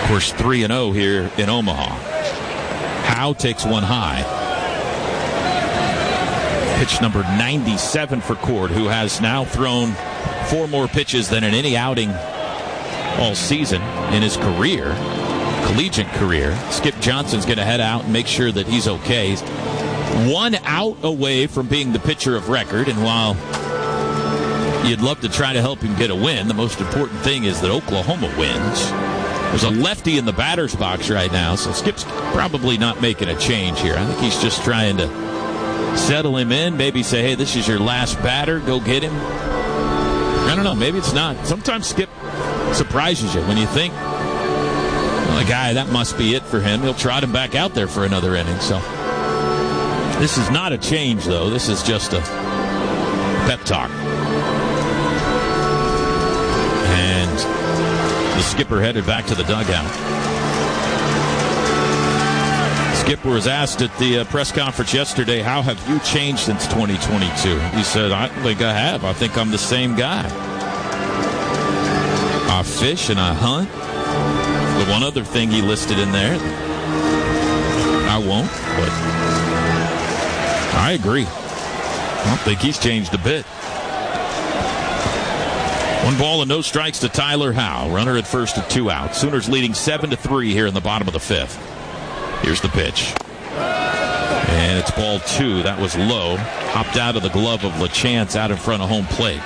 course, 3-0 here in Omaha. Howe takes one high. Pitch number 97 for Cord, who has now thrown 4 more pitches than in any outing all season in his career, collegiate career. Skip Johnson's going to head out and make sure that he's okay. He's 1 out away from being the pitcher of record, and while you'd love to try to help him get a win, the most important thing is that Oklahoma wins. There's a lefty in the batter's box right now, so Skip's probably not making a change here. I think he's just trying to settle him in, maybe say, hey, this is your last batter, go get him. I don't know, maybe it's not. Sometimes Skip surprises you when you think, well, the guy, that must be it for him. He'll trot him back out there for another inning. So this is not a change, though. This is just a pep talk. And the skipper headed back to the dugout. Skipper was asked at the press conference yesterday, how have you changed since 2022? He said, I think I have. I think I'm the same guy. I fish and I hunt. The one other thing he listed in there, I won't, but I agree. I don't think he's changed a bit. 1 ball and no strikes to Tyler Howe. Runner at first at 2 outs. Sooners leading 7-3 here in the bottom of the 5th. Here's the pitch. And it's ball 2. That was low. Hopped out of the glove of LaChance out in front of home plate.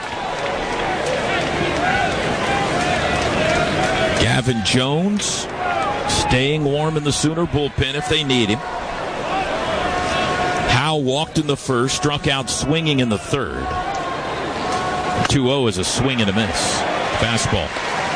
Gavin Jones staying warm in the Sooner bullpen if they need him. Howe walked in the first, struck out swinging in the third. 2-0 is a swing and a miss. Fastball.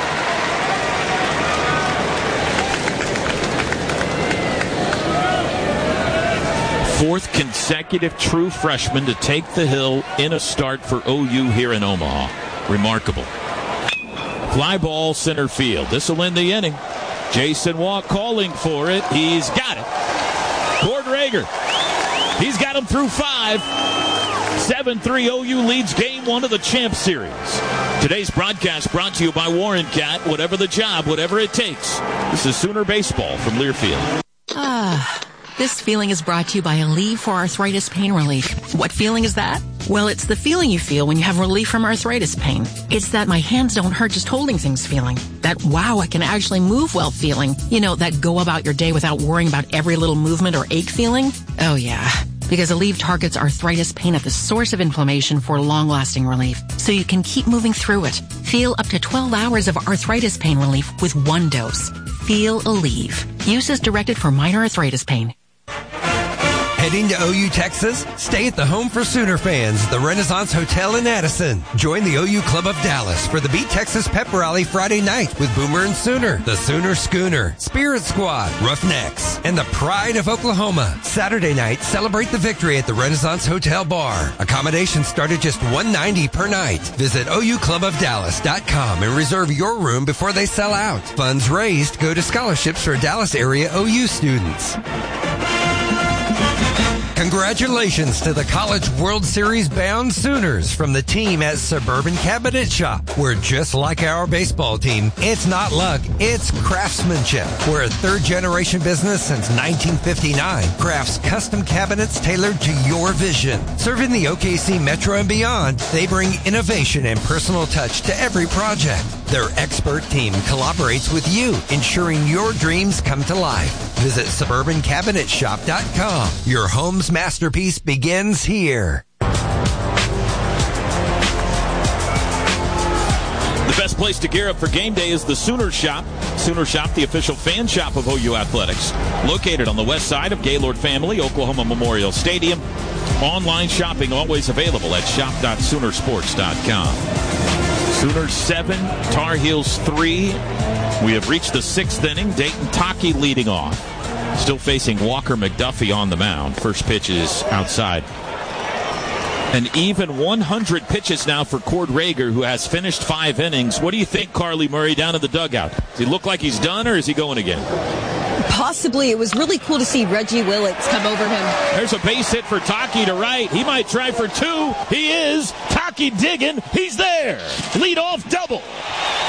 Fourth consecutive true freshman to take the hill in a start for OU here in Omaha. Remarkable. Fly ball center field. This will end the inning. Jason Waugh calling for it. He's got it. Cord Rager. He's got him through 5. 7-3 OU leads game 1 of the Champ Series. Today's broadcast brought to you by Warren Cat. Whatever the job, whatever it takes. This is Sooner Baseball from Learfield. This feeling is brought to you by Aleve for arthritis pain relief. What feeling is that? Well, it's the feeling you feel when you have relief from arthritis pain. It's that my hands don't hurt just holding things feeling. That wow, I can actually move well feeling. You know, that go about your day without worrying about every little movement or ache feeling. Oh yeah. Because Aleve targets arthritis pain at the source of inflammation for long-lasting relief, so you can keep moving through it. Feel up to 12 hours of arthritis pain relief with 1 dose. Feel Aleve. Use as directed for minor arthritis pain. Heading to OU, Texas? Stay at the home for Sooner fans, the Renaissance Hotel in Addison. Join the OU Club of Dallas for the Beat Texas Pep Rally Friday night with Boomer and Sooner, the Sooner Schooner, Spirit Squad, Roughnecks, and the Pride of Oklahoma. Saturday night, celebrate the victory at the Renaissance Hotel Bar. Accommodations start at just $190 per night. Visit OUClubofDallas.com and reserve your room before they sell out. Funds raised go to scholarships for Dallas area OU students. Congratulations to the College World Series bound Sooners from the team at Suburban Cabinet Shop. We're just like our baseball team. It's not luck, it's craftsmanship. We're a 3rd-generation business since 1959. Crafts custom cabinets tailored to your vision. Serving the OKC Metro and beyond, they bring innovation and personal touch to every project. Their expert team collaborates with you, ensuring your dreams come to life. Visit SuburbanCabinetShop.com. Your home's masterpiece begins here. The best place to gear up for game day is the Sooner Shop. Sooner Shop, the official fan shop of OU Athletics. Located on the west side of Gaylord Family, Oklahoma Memorial Stadium. Online shopping always available at shop.Soonersports.com. Sooners 7, Tar Heels 3. We have reached the 6th inning. Dayton Taki leading off. Still facing Walker McDuffie on the mound. First pitch is outside. An even 100 pitches now for Cord Rager, who has finished 5 innings. What do you think, Carly Murray, down in the dugout? Does he look like he's done, or is he going again? Possibly. It was really cool to see Reggie Willits come over him. There's a base hit for Taki to right. He might try for 2. He is. Taki digging. He's there. Lead off double.